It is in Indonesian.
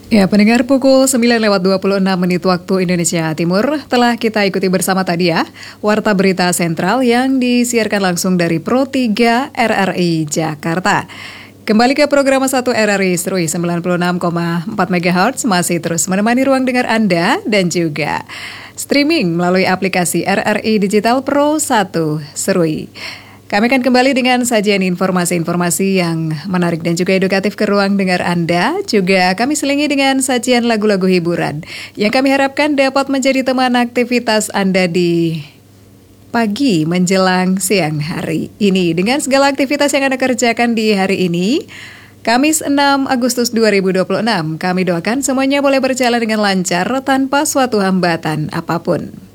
Ya, pendengar pukul 9:26 waktu Indonesia Timur telah kita ikuti bersama tadi ya, Warta Berita Sentral yang disiarkan langsung dari Pro 3 RRI Jakarta. Kembali ke program 1 RRI Serui 96,4 MHz masih terus menemani ruang dengar Anda dan juga streaming melalui aplikasi RRI Digital Pro 1 Serui. Kami akan kembali dengan sajian informasi-informasi yang menarik dan juga edukatif ke ruang dengar Anda. Juga kami selingi dengan sajian lagu-lagu hiburan yang kami harapkan dapat menjadi teman aktivitas Anda di pagi menjelang siang hari ini. Dengan segala aktivitas yang Anda kerjakan di hari ini, Kamis 6 Agustus 2026, kami doakan semuanya boleh berjalan dengan lancar tanpa suatu hambatan apapun.